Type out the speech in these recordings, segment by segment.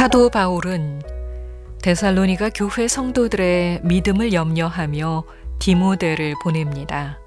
사도 바울은 데살로니가 교회 성도들의 믿음을 염려하며 디모데를 보냅니다.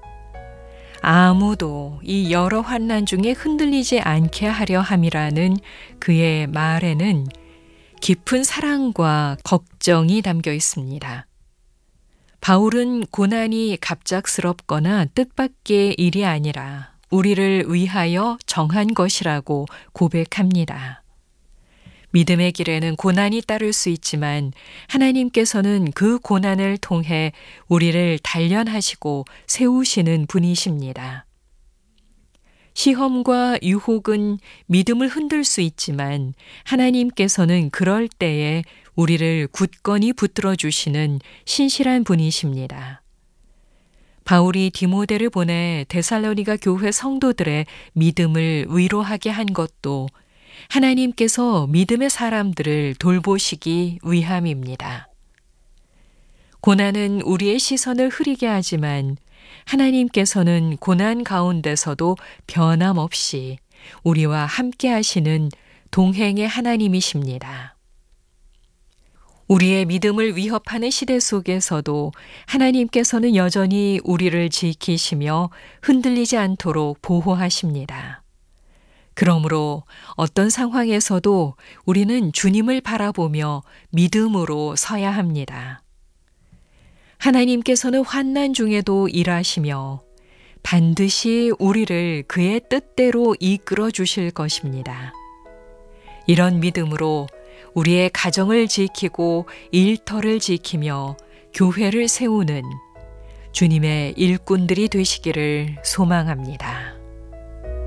아무도 이 여러 환난 중에 흔들리지 않게 하려 함이라는 그의 말에는 깊은 사랑과 걱정이 담겨 있습니다. 바울은 고난이 갑작스럽거나 뜻밖의 일이 아니라 우리를 위하여 정한 것이라고 고백합니다. 믿음의 길에는 고난이 따를 수 있지만 하나님께서는 그 고난을 통해 우리를 단련하시고 세우시는 분이십니다. 시험과 유혹은 믿음을 흔들 수 있지만 하나님께서는 그럴 때에 우리를 굳건히 붙들어 주시는 신실한 분이십니다. 바울이 디모데를 보내 데살로니가 교회 성도들의 믿음을 위로하게 한 것도 하나님께서 믿음의 사람들을 돌보시기 위함입니다. 고난은 우리의 시선을 흐리게 하지만 하나님께서는 고난 가운데서도 변함없이 우리와 함께 하시는 동행의 하나님이십니다. 우리의 믿음을 위협하는 시대 속에서도 하나님께서는 여전히 우리를 지키시며 흔들리지 않도록 보호하십니다. 그러므로 어떤 상황에서도 우리는 주님을 바라보며 믿음으로 서야 합니다. 하나님께서는 환난 중에도 일하시며 반드시 우리를 그의 뜻대로 이끌어 주실 것입니다. 이런 믿음으로 우리의 가정을 지키고 일터를 지키며 교회를 세우는 주님의 일꾼들이 되시기를 소망합니다.